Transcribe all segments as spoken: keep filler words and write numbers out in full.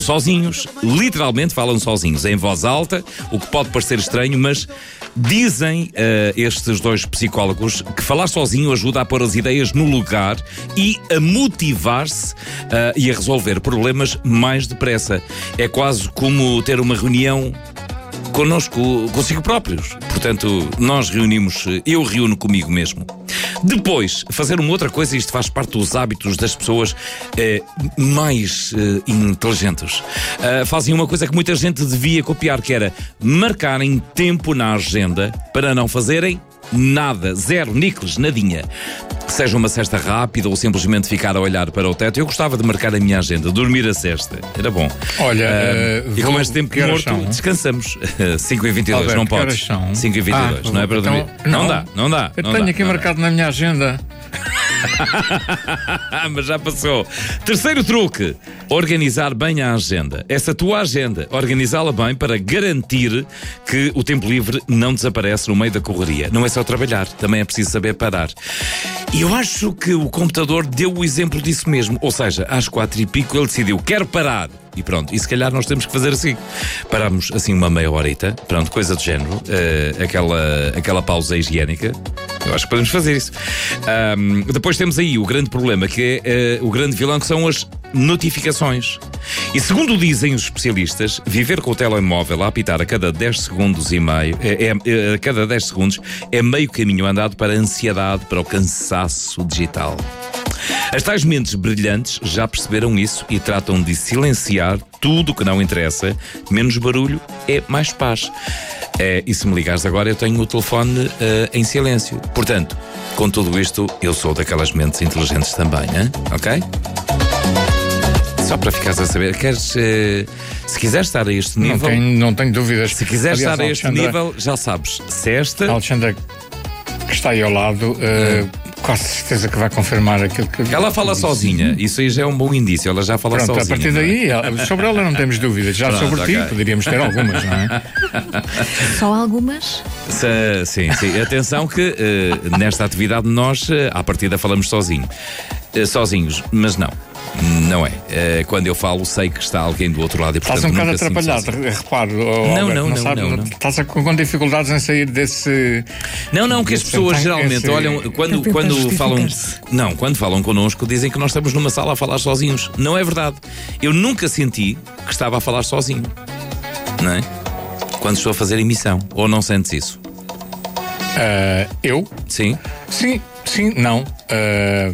sozinhos, literalmente falam sozinhos, em voz alta, o que pode parecer estranho, mas dizem uh, estes dois psicólogos que falar sozinho ajuda a pôr as ideias no lugar e a motivar-se uh, e a resolver problemas mais depressa. É quase como ter uma reunião connosco, consigo próprios. Portanto, nós reunimos, eu reúno comigo mesmo. Depois, fazer uma outra coisa, isto faz parte dos hábitos das pessoas eh, mais eh, inteligentes. Uh, fazem uma coisa que muita gente devia copiar, que era marcarem tempo na agenda para não fazerem nada, zero, níqueles, nadinha. Seja uma cesta rápida ou simplesmente ficar a olhar para o teto. Eu gostava de marcar a minha agenda, dormir a cesta. Era bom. Olha, uh, e com este tempo que morto, são? Descansamos. cinco e vinte e dois, Alberto, não podes. cinco e vinte e dois, ah, não é para então, dormir. Não, não dá, não dá. Eu não tenho dá, aqui não marcado dá. na minha agenda. Mas já passou. Terceiro truque: organizar bem a agenda. Essa tua agenda, organizá-la bem para garantir que o tempo livre não desaparece no meio da correria. Não é só trabalhar, também é preciso saber parar. E eu acho que o computador deu o exemplo disso mesmo. Ou seja, às quatro e pico ele decidiu, quero parar. E pronto, e se calhar nós temos que fazer assim. Paramos assim uma meia horita, pronto, coisa do género, uh, aquela, aquela pausa higiênica. Eu acho que podemos fazer isso. Um, depois temos aí o grande problema, que é uh, o grande vilão, que são as notificações. E segundo dizem os especialistas, viver com o telemóvel a apitar a cada dez segundos e meio, é, é, a cada dez segundos, é meio caminho andado para a ansiedade, para o cansaço digital. As tais mentes brilhantes já perceberam isso e tratam de silenciar tudo o que não interessa. Menos barulho é mais paz. É, e se me ligares agora, eu tenho o telefone uh, em silêncio. Portanto, com tudo isto, eu sou daquelas mentes inteligentes também, hein? Ok? Só para ficares a saber, queres, uh, se quiseres estar a este nível... Não tenho, não tenho dúvidas. Se quiseres Aliás, estar a este Alexandra, nível, já sabes. Se esta... A Alexandra, que está aí ao lado... Uh, hum. Quase certeza que vai confirmar aquilo que... Ela fala disse. sozinha, isso aí já é um bom indício, ela já fala Pronto, sozinha. a partir daí, é? sobre ela não temos dúvidas. Já Pronto, sobre okay. ti, poderíamos ter algumas, não é? Só algumas? Se, sim, sim. Atenção que uh, nesta atividade nós, uh, à partida, falamos sozinho. Uh, sozinhos, mas não. Não é. Uh, quando eu falo, sei que está alguém do outro lado e, portanto, estás um bocado nunca atrapalhado, reparo. Não, Albert, não, não, não, sabe, não, não. Estás com dificuldades em sair desse... Não, não, que as pessoas geralmente esse... olham, quando, quando falam... Não, quando falam connosco, dizem que nós estamos numa sala a falar sozinhos. Não é verdade. Eu nunca senti que estava a falar sozinho. Não é? Quando estou a fazer emissão. Ou não sentes isso? Uh, eu? Sim. Sim, sim, não. Uh,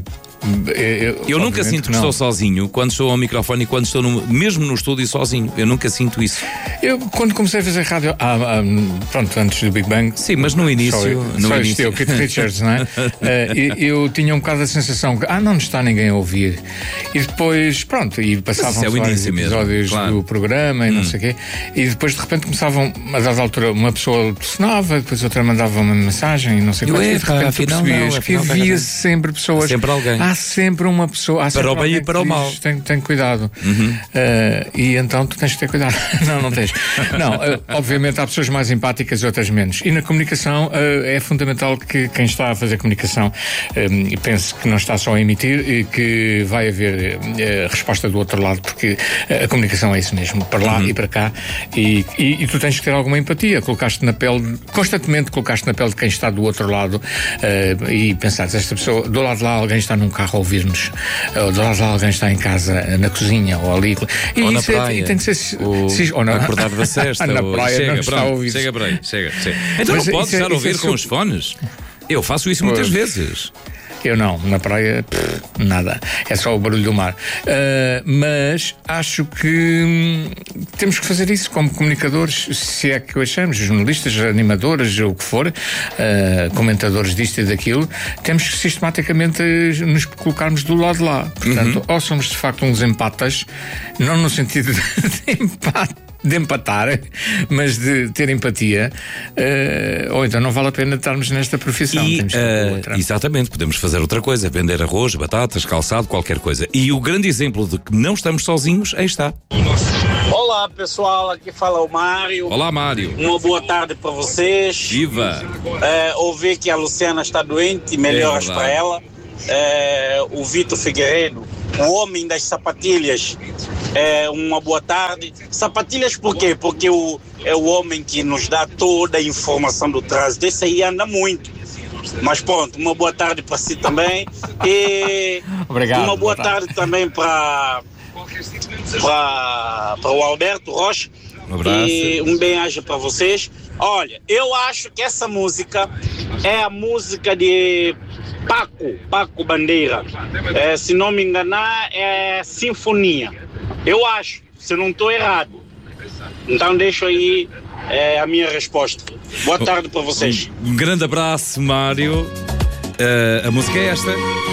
eu eu nunca sinto que não. Estou sozinho quando estou ao microfone e quando estou no, mesmo no estúdio sozinho. Eu nunca sinto isso. Eu, quando comecei a fazer rádio, ah, ah, pronto, antes do Big Bang. Sim, mas no início. Só, no só início. existia o Keith Richards, não é? uh, eu, eu tinha um bocado a sensação que, ah, não está ninguém a ouvir. E depois, pronto, e passavam é vários episódios mesmo, claro. do programa e hum. não sei o quê. E depois, de repente, começavam, a dada altura, uma pessoa telefonava, depois outra mandava uma mensagem e não sei o quê. E de repente, tu percebias que havia sempre pessoas. Sempre alguém. Há sempre uma pessoa. Há para o bem e para o mal. Tem, tem cuidado. Uhum. Uh, e então tu tens que ter cuidado. Não, não tens. Não, uh, obviamente há pessoas mais empáticas e outras menos. E na comunicação uh, é fundamental que quem está a fazer comunicação um, pense que não está só a emitir e que vai haver uh, resposta do outro lado, porque a comunicação é isso mesmo, para lá uhum. e para cá. E, e, e tu tens que ter alguma empatia. Colocaste na pele, constantemente colocaste na pele de quem está do outro lado uh, e pensares, esta pessoa, do lado de lá alguém está num carro a ouvir-nos. Ou do lado de lá alguém está em casa, na cozinha, ou ali. E ou isso na praia. É, e tem que ser. Ou, se, ou na, acordar da cesta. na ou, praia chega, não está pronto, a ouvir. Chega para aí, chega, chega. Então mas não podes é, estar a ouvir é com os fones? Eu faço isso muitas pois. vezes. Eu não, na praia, pff, nada. É só o barulho do mar. Uh, mas acho que hum, temos que fazer isso como comunicadores, se é que o achamos, jornalistas, animadores, ou o que for, uh, comentadores disto e daquilo, temos que sistematicamente nos colocarmos do lado de lá. Portanto, uhum. ou somos de facto uns empatas, não no sentido de empate, de empatar, mas de ter empatia, uh, ou então não vale a pena estarmos nesta profissão. E, Temos que uh, outra. Exatamente, podemos fazer outra coisa, vender arroz, batatas, calçado, qualquer coisa. E o grande exemplo de que não estamos sozinhos, aí está. Olá pessoal, aqui fala o Mário. Olá Mário. Uma boa tarde para vocês. Viva! É, ouvi que a Luciana está doente, melhoras é para ela. É, o Vitor Figueiredo o homem das sapatilhas. É, uma boa tarde. Sapatilhas por quê? Porque o, é o homem que nos dá toda a informação do trânsito. Esse aí anda muito. Mas pronto, uma boa tarde para si também. E Obrigado, uma boa boa tarde. tarde também para para o Alberto Rocha. Um abraço. E um bem-aja para vocês. Olha, eu acho que essa música é a música de Paco, Paco Bandeira. É, se não me enganar, é Sinfonia. Eu acho, se não estou errado. Então deixo aí é, a minha resposta. Boa tarde para vocês. Um grande abraço, Mário. Uh, a música é esta.